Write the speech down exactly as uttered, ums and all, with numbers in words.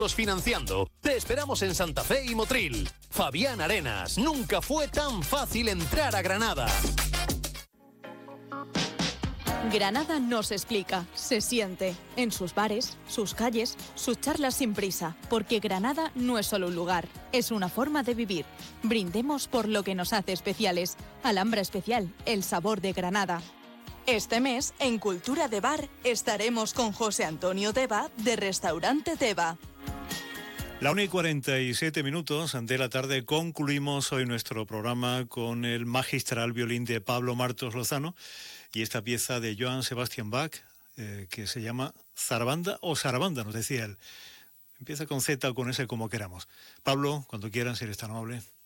financiando. Te esperamos en Santa Fe y Motril. Fabián Arenas, nunca fue tan fácil entrar a Granada. Granada no se explica, se siente. En sus bares, sus calles, sus charlas sin prisa. Porque Granada no es solo un lugar, es una forma de vivir. Brindemos por lo que nos hace especiales. Alhambra Especial, el sabor de Granada. Este mes, en Cultura de Bar, estaremos con José Antonio Teba, de Restaurante Teba. La una y cuarenta y siete minutos de la tarde concluimos hoy nuestro programa con el magistral violín de Pablo Martos Lozano y esta pieza de Johann Sebastian Bach eh, que se llama Zarabanda o Sarabanda, nos decía él. Empieza con Z o con S como queramos. Pablo, cuando quieran, si eres tan amable.